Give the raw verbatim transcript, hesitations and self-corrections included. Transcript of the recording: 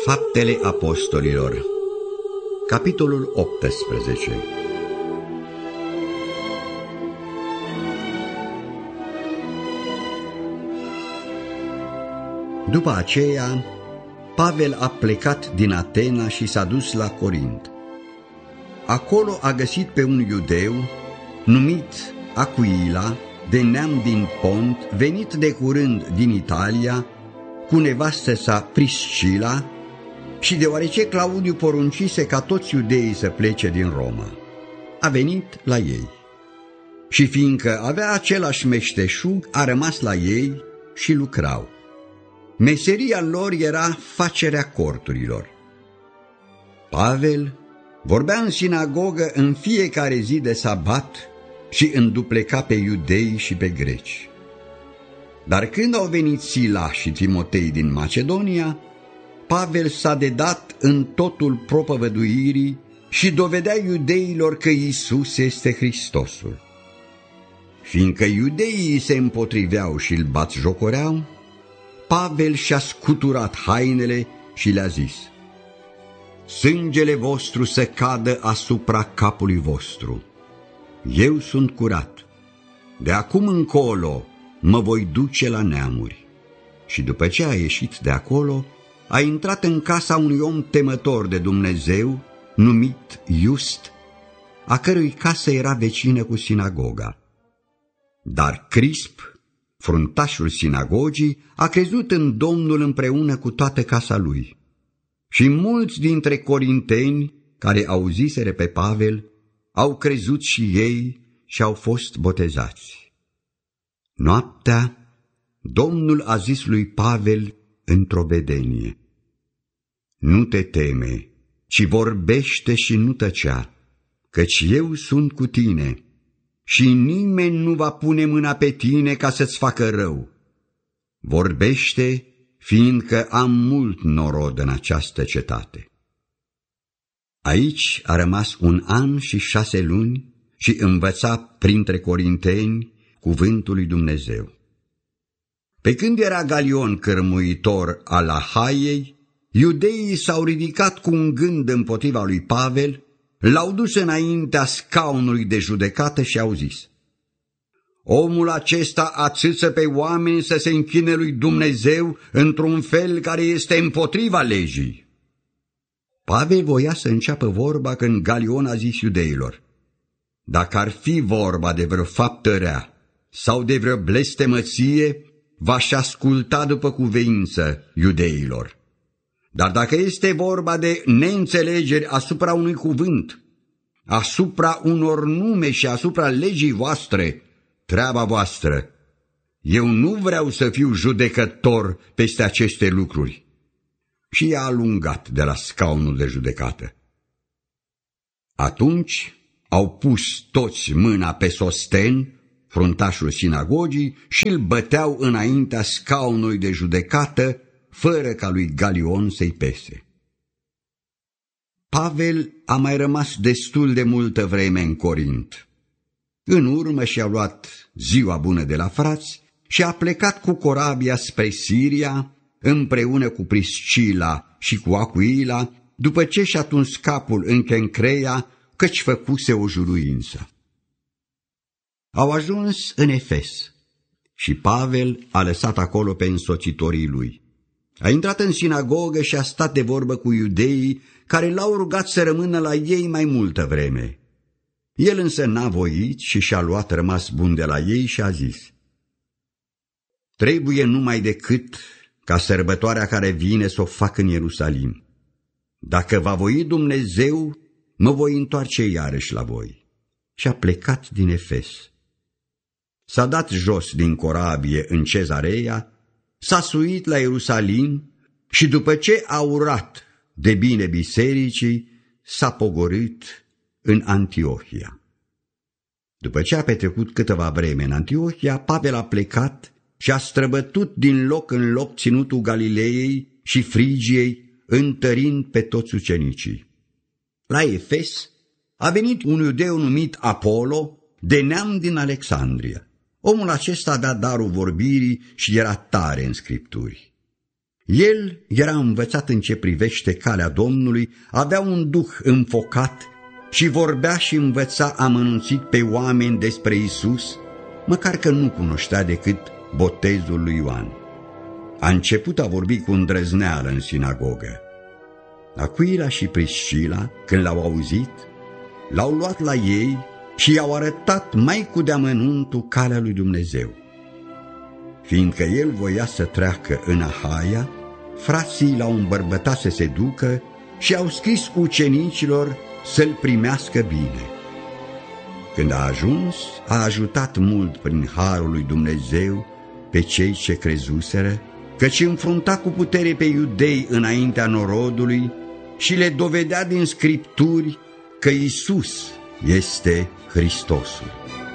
Faptele Apostolilor, capitolul optsprezece. După aceea, Pavel a plecat din Atena și s-a dus la Corint. Acolo a găsit pe un iudeu numit Acuila, de neam din Pont, venit de curând din Italia, cu nevastă sa Priscila, și deoarece Claudiu poruncise ca toți iudeii să plece din Roma, a venit la ei. Și fiindcă avea același meșteșug, a rămas la ei și lucrau. Meseria lor era facerea corturilor. Pavel vorbea în sinagogă în fiecare zi de sabat și îndupleca pe iudei și pe greci. Dar când au venit Sila și Timotei din Macedonia, Pavel s-a dedat în totul propovăduirii și dovedea iudeilor că Iisus este Hristosul. Fiindcă iudeii se împotriveau și îl batjocoreau, Pavel și-a scuturat hainele și le-a zis: „Sângele vostru să cadă asupra capului vostru. Eu sunt curat. De acum încolo mă voi duce la neamuri.” Și după ce a ieșit de acolo, a intrat în casa unui om temător de Dumnezeu, numit Iust, a cărui casă era vecină cu sinagoga. Dar Crisp, fruntașul sinagogii, a crezut în Domnul împreună cu toată casa lui. Și mulți dintre corinteni, care auziseră pe Pavel, au crezut și ei și au fost botezați. Noaptea, Domnul a zis lui Pavel într-o vedenie: „Nu te teme, ci vorbește și nu tăcea, căci eu sunt cu tine și nimeni nu va pune mâna pe tine ca să-ți facă rău. Vorbește, fiindcă am mult norod în această cetate.” Aici a rămas un an și șase luni și învăța printre corinteni cuvântul lui Dumnezeu. Pe când era Galion cărmuitor al Ahaiei, iudeii s-au ridicat cu un gând împotriva lui Pavel, l-au dus înaintea scaunului de judecată și au zis: „Omul acesta ațâță pe oameni să se închine lui Dumnezeu într-un fel care este împotriva legii.” Pavel voia să înceapă vorba când Galion a zis iudeilor: „Dacă ar fi vorba de vreo faptă rea sau de vreo blestemăție, v-aș asculta după cuviință, iudeilor. Dar dacă este vorba de neînțelegeri asupra unui cuvânt, asupra unor nume și asupra legii voastre, treaba voastră. Eu nu vreau să fiu judecător peste aceste lucruri.” Și i-a alungat de la scaunul de judecată. Atunci au pus toți mâna pe Sosten, fruntașul sinagogii, și îl băteau înaintea scaunului de judecată, fără ca lui Galion să-i pese. Pavel a mai rămas destul de multă vreme în Corint. În urmă și-a luat ziua bună de la frați și a plecat cu corabia spre Siria, împreună cu Priscila și cu Acuila, după ce și-a tuns capul în Kencreia, căci făcuse o juruință. Au ajuns în Efes și Pavel a lăsat acolo pe însoțitorii lui. A intrat în sinagogă și a stat de vorbă cu iudeii, care l-au rugat să rămână la ei mai multă vreme. El însă n-a voit și și-a luat rămas bun de la ei și a zis: „Trebuie numai decât ca sărbătoarea care vine să o fac în Ierusalim. Dacă va voi Dumnezeu, mă voi întoarce iarăși la voi.” Și a plecat din Efes. S-a dat jos din corabie în Cezarea, s-a suit la Ierusalim și după ce a urat de bine bisericii, s-a pogorât în Antiohia. După ce a petrecut câteva vreme în Antiohia, Pavel a plecat și a străbătut din loc în loc ținutul Galileei și Frigiei, întărind pe toți ucenicii. La Efes a venit un iudeu numit Apolo, de neam din Alexandria. Omul acesta avea darul vorbirii și era tare în scripturi. El era învățat în ce privește calea Domnului, avea un duh înfocat și vorbea și învăța amănunțit pe oameni despre Isus, măcar că nu cunoștea decât botezul lui Ioan. A început a vorbi cu îndrăzneală în sinagogă. Aquila și Priscila, când l-au auzit, l-au luat la ei și i-au arătat mai cu de-amănuntul calea lui Dumnezeu. Fiindcă el voia să treacă în Ahaia, frații l-au îmbărbătat să se ducă și au scris ucenicilor să-l primească bine. Când a ajuns, a ajutat mult prin harul lui Dumnezeu pe cei ce crezuseră, căci înfrunta cu putere pe iudei înaintea norodului și le dovedea din Scripturi că Isus este Hristosul.